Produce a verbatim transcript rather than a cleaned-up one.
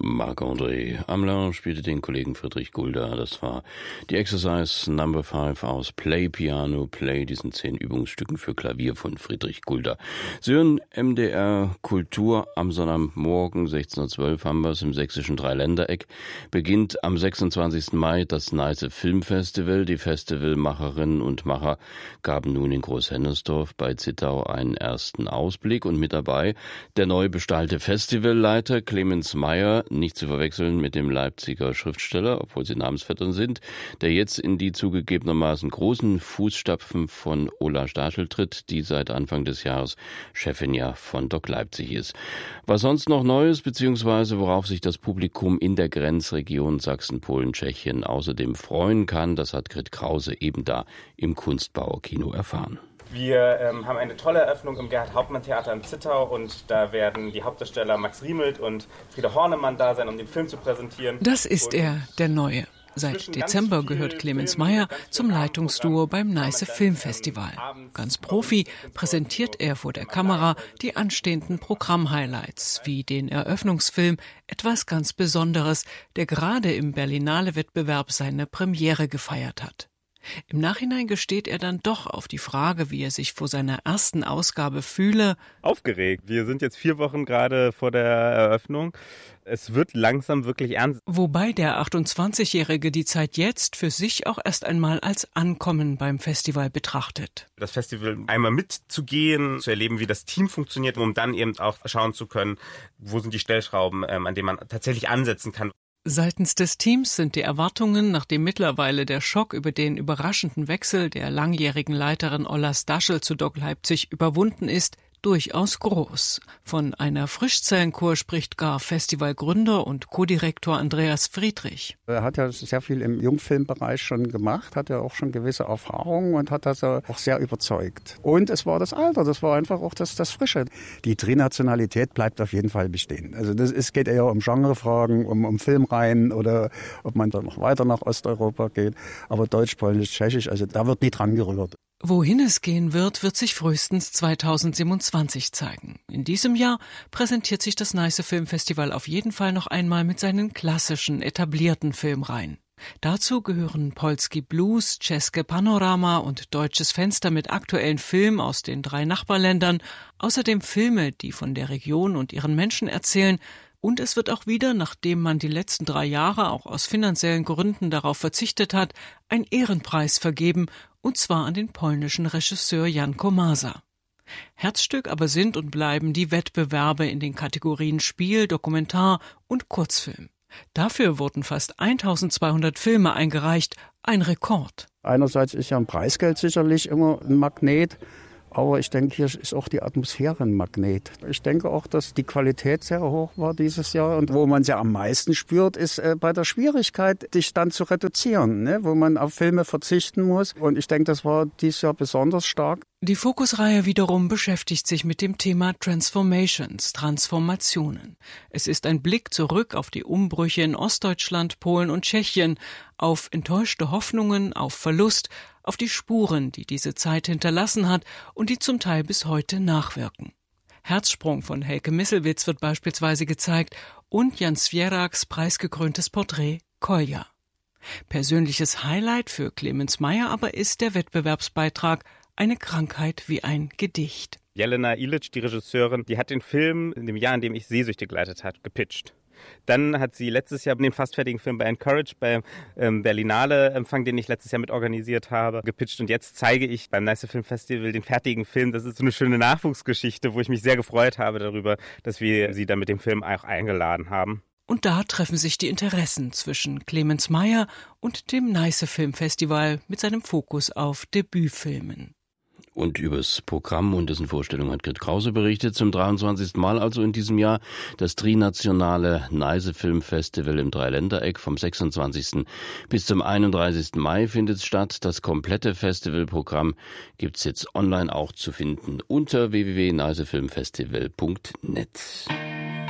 Marc-André Hamelin spielte den Kollegen Friedrich Gulda. Das war die Exercise Number Five aus Play Piano Play, diesen zehn Übungsstücken für Klavier von Friedrich Gulda. Sie hören M D R Kultur am Sonntagmorgen, sechzehn Uhr zwölf haben wir es im sächsischen Dreiländereck. Beginnt am sechsundzwanzigsten Mai das Neiße Filmfestival. Die Festivalmacherinnen und Macher gaben nun in Großhennersdorf bei Zittau einen ersten Ausblick und mit dabei der neu bestallte Festivalleiter Clemens Meyer, nicht zu verwechseln mit dem Leipziger Schriftsteller, obwohl sie Namensvettern sind, der jetzt in die zugegebenermaßen großen Fußstapfen von Ulla Stachel tritt, die seit Anfang des Jahres Chefin ja von Doc Leipzig ist. Was sonst noch Neues, beziehungsweise worauf sich das Publikum in der Grenzregion Sachsen-Polen-Tschechien außerdem freuen kann, das hat Grit Krause eben da im Kunstbauer-Kino erfahren. Wir ähm, haben eine tolle Eröffnung im Gerhard-Hauptmann-Theater in Zittau und da werden die Hauptdarsteller Max Riemelt und Frieda Hornemann da sein, um den Film zu präsentieren. Das ist er, der Neue. Seit Dezember gehört Clemens Meyer zum Leitungsduo beim Neiße Filmfestival. Ganz Profi präsentiert er vor der Kamera die anstehenden Programm-Highlights, wie den Eröffnungsfilm Etwas ganz Besonderes, der gerade im Berlinale-Wettbewerb seine Premiere gefeiert hat. Im Nachhinein gesteht er dann doch auf die Frage, wie er sich vor seiner ersten Ausgabe fühle. Aufgeregt. Wir sind jetzt vier Wochen gerade vor der Eröffnung. Es wird langsam wirklich ernst. Wobei der achtundzwanzigjährige die Zeit jetzt für sich auch erst einmal als Ankommen beim Festival betrachtet. Das Festival einmal mitzugehen, zu erleben, wie das Team funktioniert, um dann eben auch schauen zu können, wo sind die Stellschrauben, an denen man tatsächlich ansetzen kann. Seitens des Teams sind die Erwartungen, nachdem mittlerweile der Schock über den überraschenden Wechsel der langjährigen Leiterin Ulla Stachel zu Doc Leipzig überwunden ist, durchaus groß. Von einer Frischzellenkur spricht gar Festivalgründer und Co-Direktor Andreas Friedrich. Er hat ja sehr viel im Jungfilmbereich schon gemacht, hat ja auch schon gewisse Erfahrungen und hat das auch sehr überzeugt. Und es war das Alter, das war einfach auch das, das Frische. Die Trinationalität bleibt auf jeden Fall bestehen. Also das, es geht eher um Genrefragen, um, um Filmreihen oder ob man dann noch weiter nach Osteuropa geht. Aber Deutsch, Polnisch, Tschechisch, also da wird nie dran gerührt. Wohin es gehen wird, wird sich frühestens zweitausendsiebenundzwanzig zeigen. In diesem Jahr präsentiert sich das Neiße Filmfestival auf jeden Fall noch einmal mit seinen klassischen, etablierten Filmreihen. Dazu gehören Polski Blues, České Panorama und Deutsches Fenster mit aktuellen Filmen aus den drei Nachbarländern, außerdem Filme, die von der Region und ihren Menschen erzählen. Und es wird auch wieder, nachdem man die letzten drei Jahre auch aus finanziellen Gründen darauf verzichtet hat, ein Ehrenpreis vergeben, und zwar an den polnischen Regisseur Jan Komasa. Herzstück aber sind und bleiben die Wettbewerbe in den Kategorien Spiel, Dokumentar und Kurzfilm. Dafür wurden fast eintausendzweihundert Filme eingereicht, ein Rekord. Einerseits ist ja ein Preisgeld sicherlich immer ein Magnet. Aber ich denke, hier ist auch die Atmosphäre ein Magnet. Ich denke auch, dass die Qualität sehr hoch war dieses Jahr. Und wo man sie am meisten spürt, ist äh, bei der Schwierigkeit, dich dann zu reduzieren, ne? Wo man auf Filme verzichten muss. Und ich denke, das war dieses Jahr besonders stark. Die Fokusreihe wiederum beschäftigt sich mit dem Thema Transformations, Transformationen. Es ist ein Blick zurück auf die Umbrüche in Ostdeutschland, Polen und Tschechien, auf enttäuschte Hoffnungen, auf Verlust, auf die Spuren, die diese Zeit hinterlassen hat und die zum Teil bis heute nachwirken. Herzsprung von Helke Misselwitz wird beispielsweise gezeigt und Jan Swieraks preisgekröntes Porträt Kolja. Persönliches Highlight für Clemens Meyer aber ist der Wettbewerbsbeitrag Eine Krankheit wie ein Gedicht. Jelena Ilic, die Regisseurin, die hat den Film in dem Jahr, in dem ich Sehsüchte geleitet habe, gepitcht. Dann hat sie letztes Jahr den fast fertigen Film bei Encourage, beim ähm, Berlinale-Empfang, den ich letztes Jahr mit organisiert habe, gepitcht. Und jetzt zeige ich beim Neiße Film Festival den fertigen Film. Das ist so eine schöne Nachwuchsgeschichte, wo ich mich sehr gefreut habe darüber, dass wir sie dann mit dem Film auch eingeladen haben. Und da treffen sich die Interessen zwischen Clemens Meyer und dem Neiße Film Festival mit seinem Fokus auf Debütfilmen. Und übers Programm und dessen Vorstellung hat Grit Krause berichtet. Zum dreiundzwanzigsten Mal also in diesem Jahr das trinationale Neiße Filmfestival im Dreiländereck. Vom sechsundzwanzigsten bis zum einunddreißigsten Mai findet es statt. Das komplette Festivalprogramm gibt's jetzt online auch zu finden unter w w w punkt neisefilmfestival punkt net.